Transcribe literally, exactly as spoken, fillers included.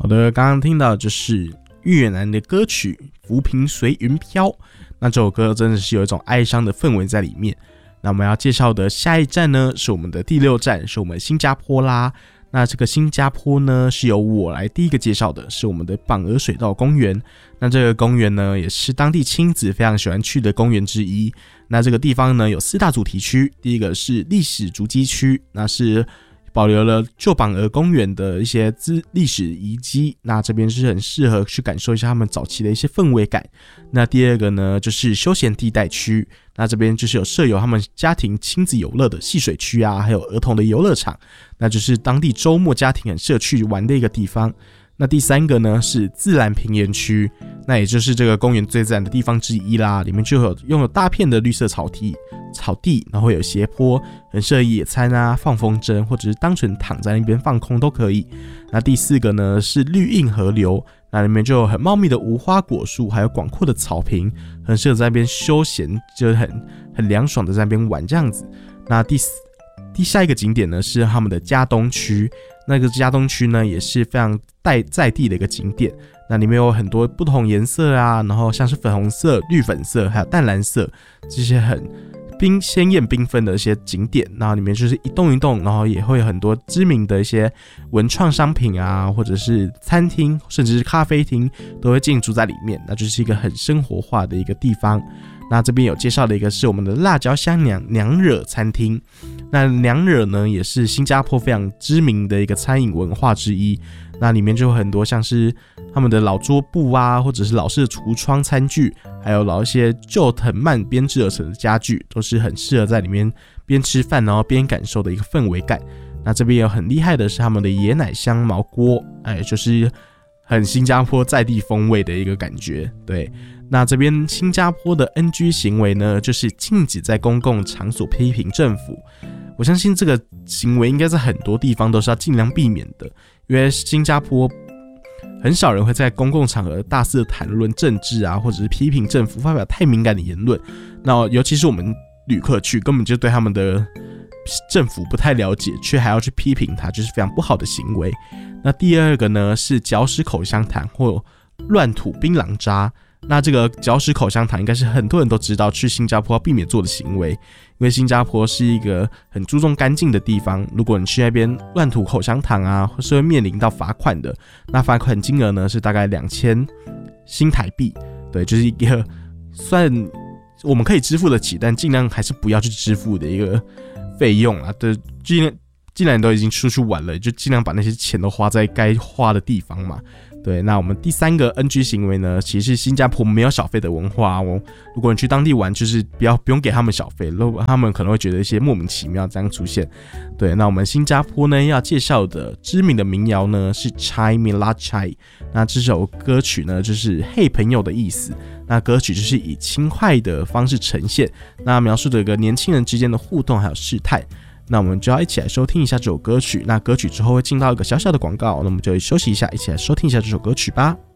好的，刚刚听到就是越南的歌曲《浮萍随云飘》，那这首歌真的是有一种哀伤的氛围在里面。那我们要介绍的下一站呢，是我们的第六站，是我们新加坡啦。那这个新加坡呢，是由我来第一个介绍的，是我们的榜鹅水道公园。那这个公园呢，也是当地亲子非常喜欢去的公园之一。那这个地方呢，有四大主题区，第一个是历史足迹区，那是保留了旧榜鹅公园的一些历史遗迹，那这边是很适合去感受一下他们早期的一些氛围感。那第二个呢，就是休闲地带区，那这边就是有设有他们家庭亲子游乐的戏水区啊，还有儿童的游乐场，那就是当地周末家庭很适合去玩的一个地方。那第三个呢是自然平原区，那也就是这个公园最自然的地方之一啦，里面就有拥有大片的绿色草地，草地，然后会有斜坡，很适合野餐啊、放风筝，或者是单纯躺在那边放空都可以。那第四个呢是绿荫河流，那里面就有很茂密的无花果树，还有广阔的草坪，很适合在那边休闲，就很很凉爽的在那边玩这样子。那第四第下一个景点呢是他们的嘉东区，那个嘉东区呢也是非常带在地的一个景点，那里面有很多不同颜色啊，然后像是粉红色、绿粉色，还有淡蓝色这些很冰鲜艳缤纷的一些景点，然后里面就是一栋一栋，然后也会有很多知名的一些文创商品啊，或者是餐厅，甚至是咖啡厅都会进驻在里面，那就是一个很生活化的一个地方。那这边有介绍的一个是我们的辣椒香娘娘惹餐厅，那娘惹呢也是新加坡非常知名的一个餐饮文化之一，那里面就有很多像是他们的老桌布啊，或者是老式的橱窗餐具，还有老一些旧藤蔓编制而成的家具，都是很适合在里面边吃饭然后边感受的一个氛围感。那这边有很厉害的是他们的椰奶香茅锅，哎，就是很新加坡在地风味的一个感觉。对，那这边新加坡的 N G 行为呢，就是禁止在公共场所批评政府。我相信这个行为应该在很多地方都是要尽量避免的，因为新加坡很少人会在公共场合大肆的谈论政治啊，或者是批评政府，发表太敏感的言论。那尤其是我们旅客去，根本就对他们的政府不太了解，却还要去批评它，就是非常不好的行为。那第二个呢是嚼食口香糖或乱吐槟榔渣。那这个嚼食口香糖应该是很多人都知道去新加坡要避免做的行为，因为新加坡是一个很注重干净的地方，如果你去那边乱吐口香糖啊，或是会面临到罚款的。那罚款金额呢是大概两千新台币，对，就是一个算我们可以支付得起，但尽量还是不要去支付的一个费用啊。对，尽量既然都已经出去玩了，就尽量把那些钱都花在该花的地方嘛。对，那我们第三个 N G 行为呢，其实新加坡没有小费的文化哦。如果你去当地玩，就是不要不用给他们小费，他们可能会觉得一些莫名其妙这样出现。对，那我们新加坡呢要介绍的知名的民谣呢是 Chai Mila Chai， 那这首歌曲呢就是嘿朋友的意思。那歌曲就是以轻快的方式呈现，那描述的一个年轻人之间的互动还有事态。那我们就要一起来收听一下这首歌曲，那歌曲之后会进到一个小小的广告，那我们就休息一下，一起来收听一下这首歌曲吧。